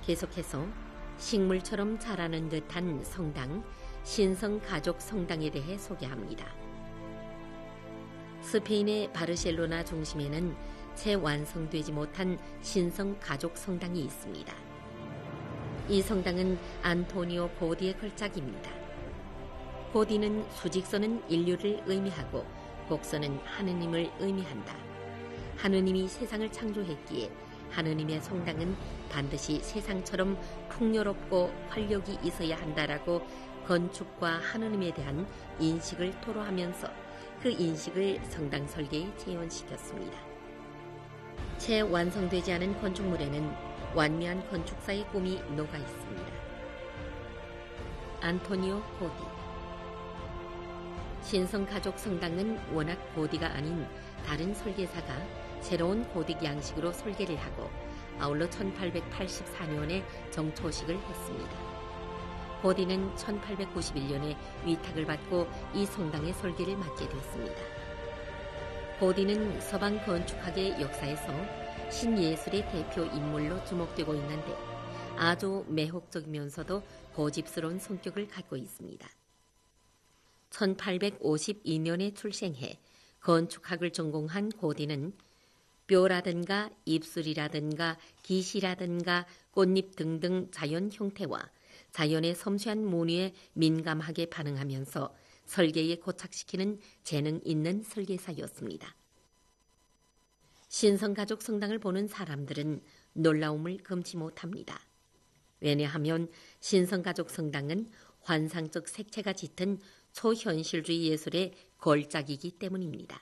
계속해서 식물처럼 자라는 듯한 성당, 신성가족 성당에 대해 소개합니다. 스페인의 바르셀로나 중심에는 채 완성되지 못한 신성가족 성당이 있습니다. 이 성당은 안토니오 고디의 걸작입니다. 고디는 수직선은 인류를 의미하고 곡선은 하느님을 의미한다. 하느님이 세상을 창조했기에 하느님의 성당은 반드시 세상처럼 풍요롭고 활력이 있어야 한다라고 건축과 하느님에 대한 인식을 토로하면서 그 인식을 성당 설계에 재현시켰습니다. 채 완성되지 않은 건축물에는 완미한 건축사의 꿈이 녹아 있습니다. 안토니오 고디. 신성가족 성당은 워낙 고디가 아닌 다른 설계사가 새로운 고딕 양식으로 설계를 하고 아울러 1884년에 정초식을 했습니다. 고디는 1891년에 위탁을 받고 이 성당의 설계를 맡게 됐습니다. 고디는 서방 건축학의 역사에서 신예술의 대표 인물로 주목되고 있는데 아주 매혹적이면서도 고집스러운 성격을 갖고 있습니다. 1852년에 출생해 건축학을 전공한 고디는 뼈라든가 입술이라든가 깃이라든가 꽃잎 등등 자연 형태와 자연의 섬세한 무늬에 민감하게 반응하면서 설계에 고착시키는 재능 있는 설계사였습니다. 신성가족 성당을 보는 사람들은 놀라움을 금치 못합니다. 왜냐하면 신성가족 성당은 환상적 색채가 짙은 초현실주의 예술의 걸작이기 때문입니다.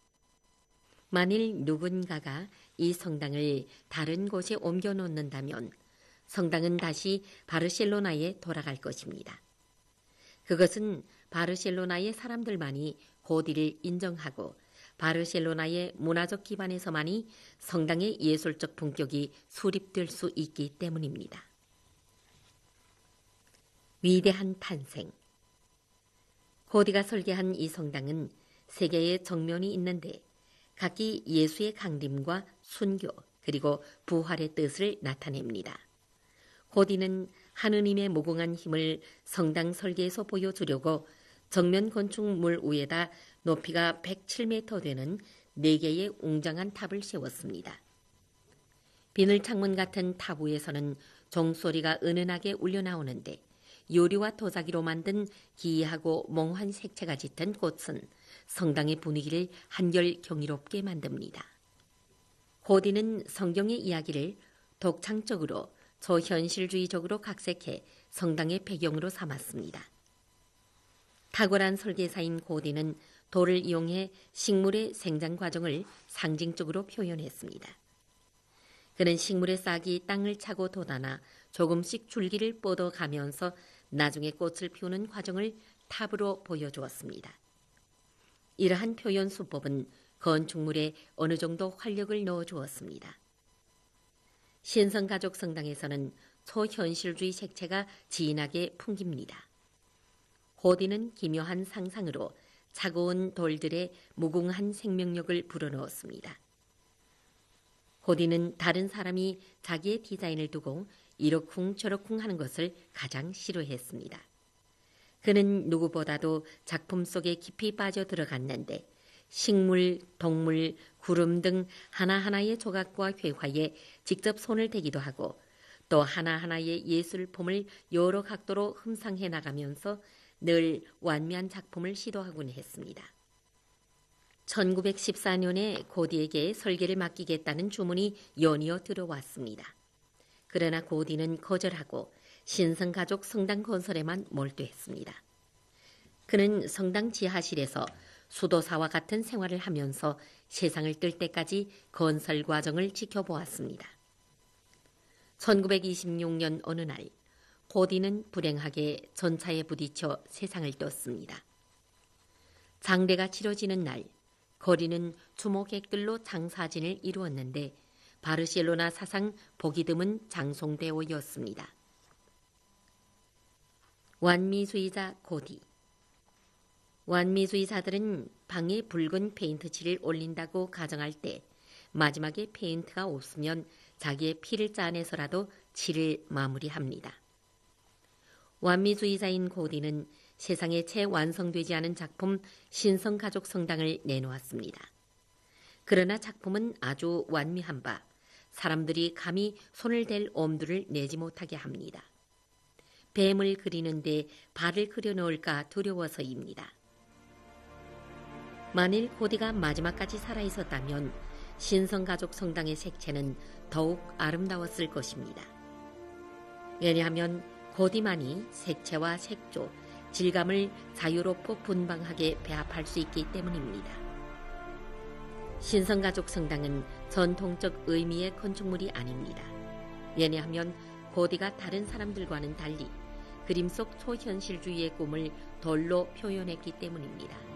만일 누군가가 이 성당을 다른 곳에 옮겨 놓는다면 성당은 다시 바르셀로나에 돌아갈 것입니다. 그것은 바르셀로나의 사람들만이 고디를 인정하고 바르셀로나의 문화적 기반에서만이 성당의 예술적 품격이 수립될 수 있기 때문입니다. 위대한 탄생. 고디가 설계한 이 성당은 세 개의 정면이 있는데 각기 예수의 강림과 순교 그리고 부활의 뜻을 나타냅니다. 고디는 하느님의 무궁한 힘을 성당 설계에서 보여주려고 정면 건축물 위에다 높이가 107m 되는 4개의 웅장한 탑을 세웠습니다. 비늘 창문 같은 탑 위에서는 종소리가 은은하게 울려나오는데 유리와 도자기로 만든 기이하고 몽환 색채가 짙은 꽃은 성당의 분위기를 한결 경이롭게 만듭니다. 고디는 성경의 이야기를 독창적으로 초현실주의적으로 각색해 성당의 배경으로 삼았습니다. 탁월한 설계사인 고디는 돌을 이용해 식물의 생장 과정을 상징적으로 표현했습니다. 그는 식물의 싹이 땅을 차고 돋아나 조금씩 줄기를 뻗어가면서 나중에 꽃을 피우는 과정을 탑으로 보여주었습니다. 이러한 표현 수법은 건축물에 어느 정도 활력을 넣어주었습니다. 신성가족 성당에서는 초현실주의 색채가 진하게 풍깁니다. 고디는 기묘한 상상으로 차가운 돌들의 무궁한 생명력을 불어넣었습니다. 고디는 다른 사람이 자기의 디자인을 두고 이러쿵저러쿵 하는 것을 가장 싫어했습니다. 그는 누구보다도 작품 속에 깊이 빠져 들어갔는데 식물, 동물, 구름 등 하나하나의 조각과 회화에 직접 손을 대기도 하고 또 하나하나의 예술품을 여러 각도로 흠상해 나가면서 늘 완미한 작품을 시도하곤 했습니다. 1914년에 고디에게 설계를 맡기겠다는 주문이 연이어 들어왔습니다. 그러나 고디는 거절하고 신성가족 성당 건설에만 몰두했습니다. 그는 성당 지하실에서 수도사와 같은 생활을 하면서 세상을 뜰 때까지 건설 과정을 지켜보았습니다. 1926년 어느 날 고디는 불행하게 전차에 부딪혀 세상을 떴습니다. 장례가 치러지는 날 거리는 주목객들로 장사진을 이루었는데 바르셀로나 사상 보기 드문 장송대오였습니다. 완미주의자 고디. 완미주의자들은 방에 붉은 페인트칠을 올린다고 가정할 때 마지막에 페인트가 없으면 자기의 피를 짜내서라도 질을 마무리합니다. 완미주의자인 고디는 세상에 채 완성되지 않은 작품 신성가족 성당을 내놓았습니다. 그러나 작품은 아주 완미한 바 사람들이 감히 손을 댈 엄두를 내지 못하게 합니다. 뱀을 그리는데 발을 그려놓을까 두려워서입니다. 만일 고디가 마지막까지 살아있었다면 신성가족 성당의 색채는 더욱 아름다웠을 것입니다. 왜냐하면 고디만이 색채와 색조, 질감을 자유롭고 분방하게 배합할 수 있기 때문입니다. 신성가족 성당은 전통적 의미의 건축물이 아닙니다. 왜냐하면 고디가 다른 사람들과는 달리 그림 속 초현실주의의 꿈을 돌로 표현했기 때문입니다.